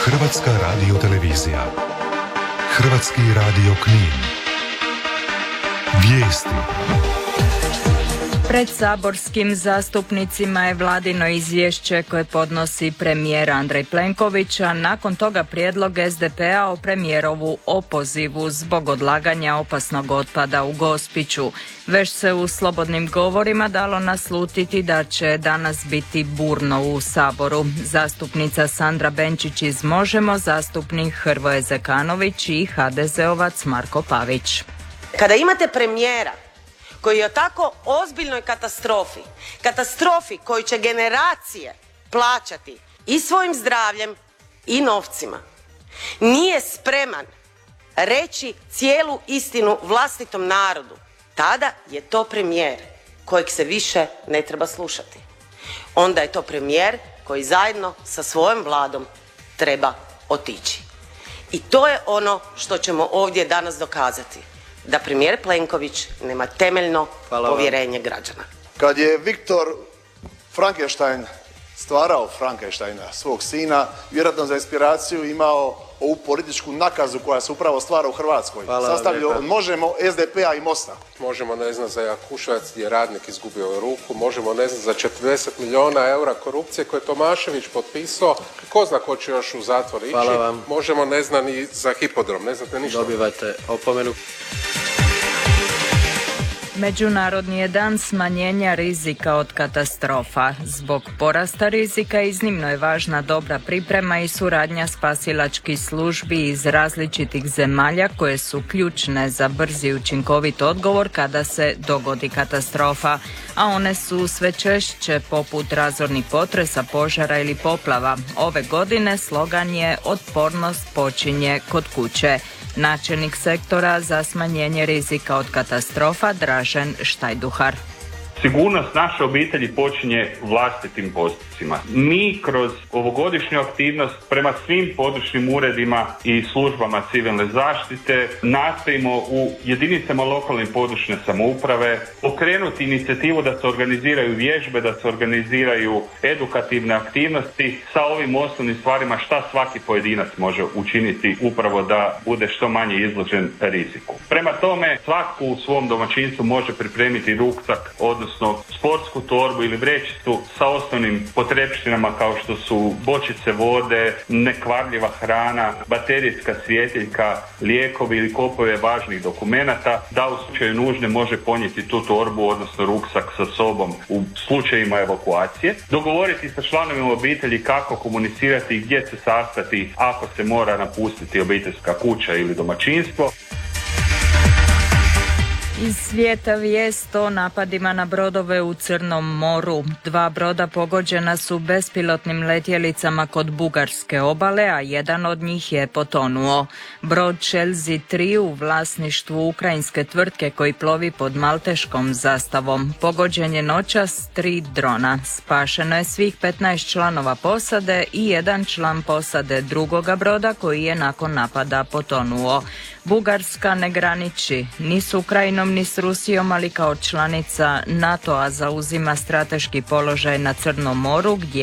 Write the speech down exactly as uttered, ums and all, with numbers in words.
Hrvatska radiotelevizija. Hrvatski radio Knin. Vijesti. Pred saborskim zastupnicima je vladino izvješće koje podnosi premijer Andrej Plenković, a nakon toga prijedlog es de pe a o premijerovu opozivu zbog odlaganja opasnog otpada u Gospiću. Već se u slobodnim govorima dalo naslutiti da će danas biti burno u Saboru. Zastupnica Sandra Benčić iz Možemo, zastupnik Hrvoje Zekanović i ha de zeovac Marko Pavić. Kada imate premijera koji je o tako ozbiljnoj katastrofi, katastrofi koju će generacije plaćati i svojim zdravljem i novcima, nije spreman reći cijelu istinu vlastitom narodu, tada je to premijer kojeg se više ne treba slušati. Onda je to premijer koji zajedno sa svojom vladom treba otići. I to je ono što ćemo ovdje danas dokazati. Da premijer Plenković nema temeljno povjerenje građana. Kad je Viktor Frankenstein stvarao Frankensteina, svog sina, vjerojatno za inspiraciju imao ovu političku nakazu koja se upravo stvara u Hrvatskoj. Sastavljaju od Možemo, es de pe a i Mosta. Možemo, ne znam, za Jakuševac gdje je radnik izgubio ruku, možemo, ne znam, za četrdeset milijuna eura korupcije koje je Tomašević potpisao, ko zna ko će još u zatvor ići. Možemo, ne znam, i za hipodrom, ne znate ništa. Dobivate opomenu. Međunarodni je dan smanjenja rizika od katastrofa. Zbog porasta rizika iznimno je važna dobra priprema i suradnja spasilačkih službi iz različitih zemalja koje su ključne za brzi i učinkovit odgovor kada se dogodi katastrofa, a one su sve češće poput razornih potresa, požara ili poplava. Ove godine slogan je "Otpornost počinje kod kuće". Načelnik sektora za smanjenje rizika od katastrofa Dražen Štajduhar. Sigurnost naše obitelji počinje vlastitim postupcima. Mi kroz ovogodišnju aktivnost prema svim područnim uredima i službama civilne zaštite nastojimo u jedinicama lokalne i područne samouprave pokrenuti inicijativu da se organiziraju vježbe, da se organiziraju edukativne aktivnosti sa ovim osnovnim stvarima šta svaki pojedinac može učiniti upravo da bude što manje izložen riziku. Prema tome, svako u svom domaćinstvu može pripremiti ruksak, odnosno sportsku torbu ili vrećicu sa osnovnim potrepštinama kao što su bočice vode, nekvarljiva hrana, baterijska svjetiljka, lijekovi ili kopove važnih dokumenata, da u slučaju nužne može ponijeti tu torbu, odnosno ruksak sa sobom u slučajima evakuacije. Dogovoriti sa članovima obitelji kako komunicirati i gdje se sastati ako se mora napustiti obiteljska kuća ili domaćinstvo. Iz svijeta vijest o napadima na brodove u Crnom moru. Dva broda pogođena su bespilotnim letjelicama kod bugarske obale, a jedan od njih je potonuo. Brod Chelsea tri u vlasništvu ukrajinske tvrtke koji plovi pod malteškom zastavom. Pogođen je noćas tri drona. Spašeno je svih petnaest članova posade i jedan član posade drugoga broda koji je nakon napada potonuo. Bugarska ne graniči ni s Ukrajinom ni s Rusijom, ali kao članica NATO-a zauzima strateški položaj na Crnom moru gdje